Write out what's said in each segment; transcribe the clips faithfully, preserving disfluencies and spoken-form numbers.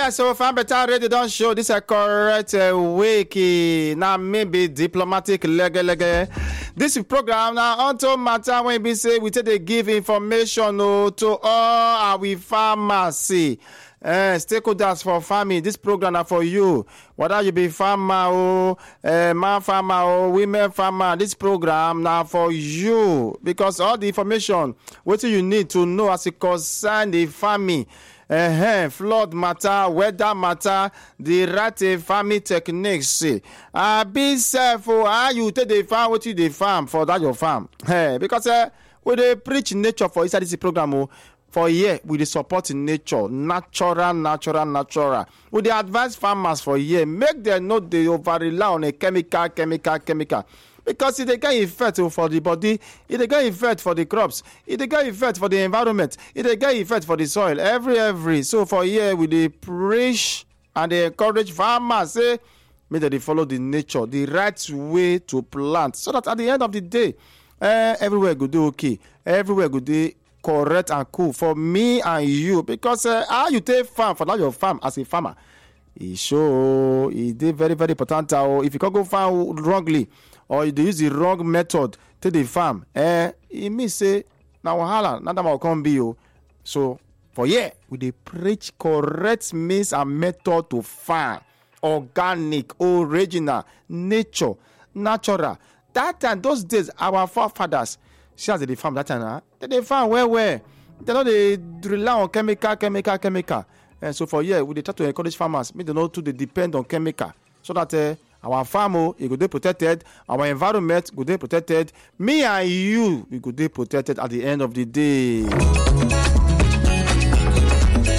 Yes, so Farm Better Radio don't show this a correct uh, wiki. Now maybe diplomatic lege lege. This program now onto matter when we say we take the give information oh, to all our pharmacy. Uh, stakeholders for farming. This program are for you. Whether you be farmer or uh, man farmer or women farmer, this program now for you because all the information what you need to know as it concern the farming. Uh-huh. Flood matter, weather matter, the right farming techniques. Uh, be careful how you take the farm, what you the farm for that your farm. Hey, because uh, we they preach nature for inside this program. Oh, for year we dey support nature, natural, natural, natural. We dey advise farmers for year make them not they over rely on a chemical, chemical, chemical. Because it get effect for the body, it get effect for the crops, it get effect for the environment, it get effect for the soil. Every every so for here we dey preach and they encourage farmers say make they follow the nature, the right way to plant, so that at the end of the day, uh, everywhere go do okay, everywhere go do correct and cool for me and you. Because uh, how you take farm for that your farm as a farmer, it show it dey very very important. Or if you can go farm wrongly, or you use the wrong method to the farm, eh, it means say now wahala, not that come be you. So for yeah, we dey preach correct means and method to farm, organic, original, nature, natural. That time, those days, our forefathers, see as they farm that time, huh? They dey farm where where they know they rely on chemical, chemical, chemical. And so for yeah, we dey try to encourage farmers, make them not to depend on chemical, so that uh, our farm it go dey protected, our environment go dey protected, me and you we go dey protected at the end of the day.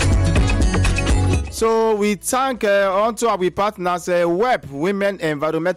So we thank uh, onto our partners, uh, W E P Women Environment